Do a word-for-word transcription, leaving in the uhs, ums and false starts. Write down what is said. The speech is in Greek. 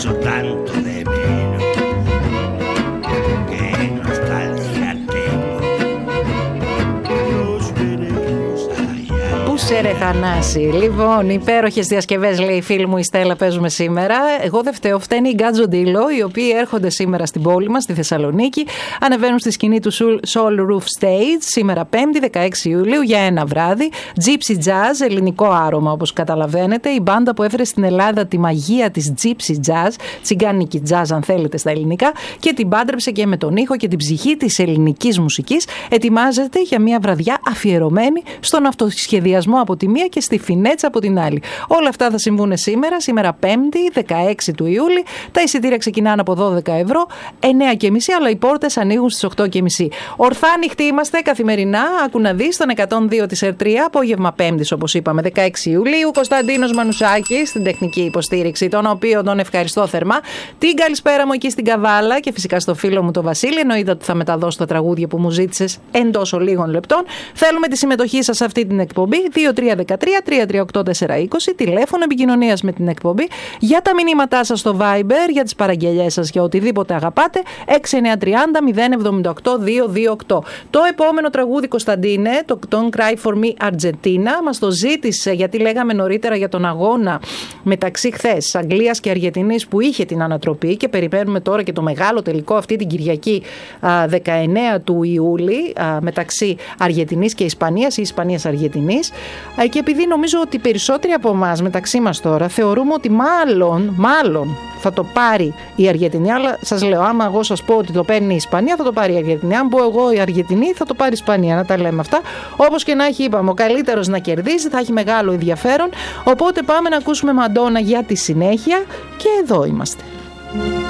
echo tanto de menos. Qué nostalgia tengo. Los veremos allá. Πού σε ρε Θανάση. Λοιπόν, υπέροχες διασκευές, λέει η φίλη μου η Στέλλα, παίζουμε σήμερα. Εγώ δεν φταίω, φταίνει η Γκάτζο Ντίλο, οι οποίοι έρχονται σήμερα στην πόλη μας, στη Θεσσαλονίκη. Ανεβαίνουν στη σκηνή του Soul Roof Stage σήμερα πέμπτη δεκαέξι Ιουλίου για ένα βράδυ. Gypsy Jazz, ελληνικό άρωμα όπως καταλαβαίνετε. Η μπάντα που έφερε στην Ελλάδα τη μαγεία της Gypsy Jazz, τσιγκάνικη jazz αν θέλετε στα ελληνικά, και την πάντρεψε και με τον ήχο και την ψυχή της ελληνικής μουσικής. Ετοιμάζεται για μια βραδιά αφιερωμένη στον αυτοσχεδιασμό από τη μία και στη φινέτσα από την άλλη. Όλα αυτά θα συμβούν σήμερα, σήμερα πέμπτη δεκαέξι του Ιούλη. Τα εισιτήρια ξεκινάνε από δώδεκα ευρώ, εννέα και μισή, αλλά οι πόρτες ανοίγουν στις οκτώ και μισή. Ορθά ανοιχτοί είμαστε καθημερινά, άκου να δεις, στον εκατόν δύο της ΕΡ τρία, απόγευμα πέμπτης όπως είπαμε δεκαέξι Ιουλίου. Κωνσταντίνος Μανουσάκης στην τεχνική υποστήριξη, τον οποίο τον ευχαριστώ θερμά. Την καλησπέρα μου εκεί στην Καβάλα και φυσικά στο φίλο μου τον Βασίλη. Εννοείται ότι θα μεταδώσω τα τραγούδια που μου ζήτησες εντός λίγων λεπτών. Θέλουμε τη συμμετοχή σας σε αυτή την εκπομπή. δύο τρία ένα τρία τρία τρία οκτώ τέσσερα είκοσι, τηλέφωνο επικοινωνίας με την εκπομπή, για τα μηνύματά σας στο Viber, για τις παραγγελιές σας, για οτιδήποτε αγαπάτε, έξι εννιά τρία μηδέν μηδέν εβδομήντα οκτώ διακόσια είκοσι οκτώ. Το επόμενο τραγούδι, Κωνσταντίνε, το Don't Cry For Me Argentina, μας το ζήτησε γιατί λέγαμε νωρίτερα για τον αγώνα μεταξύ χθες Αγγλίας και Αργεντινής που είχε την ανατροπή και περιμένουμε τώρα και το μεγάλο τελικό αυτή την Κυριακή δεκαεννέα του Ιούλη μεταξύ Αργεντινής και Ισπανίας ή Ισπανίας-Αργεντινής. Και επειδή νομίζω ότι περισσότεροι από εμάς μεταξύ μας τώρα θεωρούμε ότι μάλλον, μάλλον θα το πάρει η Αργεντινή, αλλά σας λέω, άμα εγώ σας πω ότι το παίρνει η Ισπανία, θα το πάρει η Αργεντινή. Αν πω εγώ η Αργεντινή, θα το πάρει η Ισπανία. Να τα λέμε αυτά. Όπως και να έχει, είπαμε, ο καλύτερος να κερδίζει, θα έχει μεγάλο ενδιαφέρον. Οπότε πάμε να ακούσουμε Μαντόνα για τη συνέχεια και εδώ είμαστε.